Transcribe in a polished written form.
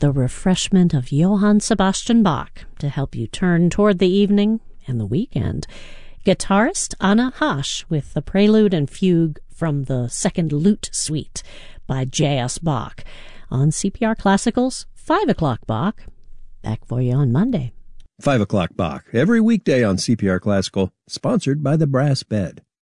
the refreshment of Johann Sebastian Bach to help you turn toward the evening and the weekend. Guitarist Anna Hasch with the prelude and fugue from the Second Lute Suite by J.S. Bach. On CPR Classicals, 5 o'clock Bach. Back for you on Monday. 5 o'clock Bach, every weekday on CPR Classical, sponsored by the Brass Bed.